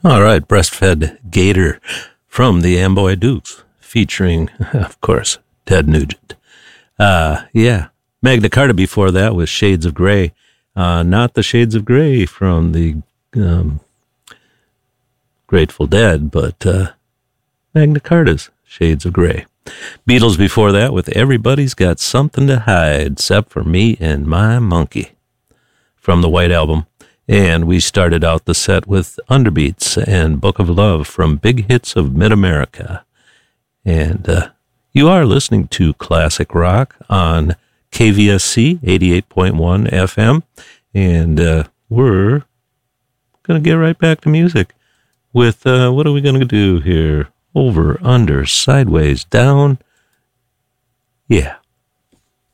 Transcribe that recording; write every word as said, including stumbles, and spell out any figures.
All right, Breastfed Gator from the Amboy Dukes, featuring, of course, Ted Nugent. Uh, yeah, Magna Carta before that was Shades of Grey. Uh, not the Shades of Grey from the um, Grateful Dead, but uh, Magna Carta's Shades of Grey. Beatles before that with Everybody's Got Something to Hide, except for me and my monkey, from the White Album. And we started out the set with Underbeats and Book of Love from Big Hits of Mid-America. And uh, you are listening to Classic Rock on K V S C eighty-eight point one F M. And uh, we're going to get right back to music with, uh, what are we going to do here? Over, under, sideways, down. Yeah.